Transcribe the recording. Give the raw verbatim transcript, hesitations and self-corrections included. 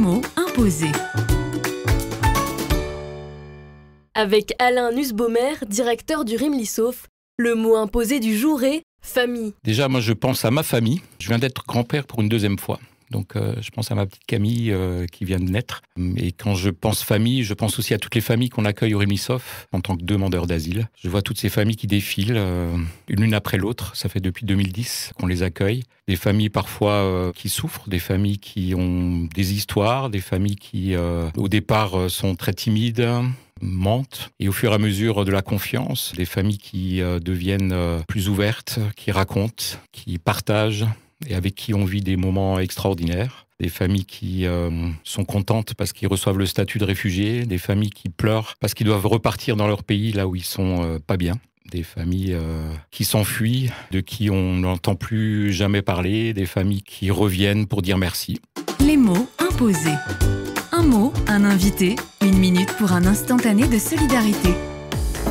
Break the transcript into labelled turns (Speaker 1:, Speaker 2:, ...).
Speaker 1: mots imposés.
Speaker 2: Avec Alain Nussbaumer, directeur du Rimlissof, le mot imposé du jour est famille.
Speaker 3: Déjà, moi, je pense à ma famille. Je viens d'être grand-père pour une deuxième fois. Donc, euh, je pense à ma petite Camille euh, qui vient de naître. Et quand je pense famille, je pense aussi à toutes les familles qu'on accueille au Rimlissof en tant que demandeurs d'asile. Je vois toutes ces familles qui défilent, euh, une l'une après l'autre. Ça fait depuis deux mille dix qu'on les accueille. Des familles parfois euh, qui souffrent, des familles qui ont des histoires, des familles qui, euh, au départ, euh, sont très timides, mentent. Et au fur et à mesure de la confiance, des familles qui euh, deviennent euh, plus ouvertes, qui racontent, qui partagent, et avec qui on vit des moments extraordinaires. Des familles qui euh, sont contentes parce qu'ils reçoivent le statut de réfugiés, des familles qui pleurent parce qu'ils doivent repartir dans leur pays là où ils sont euh, pas bien. Des familles euh, qui s'enfuient, de qui on n'entend plus jamais parler, des familles qui reviennent pour dire merci.
Speaker 1: Les mots imposés. Un mot, un invité, une minute pour un instantané de solidarité.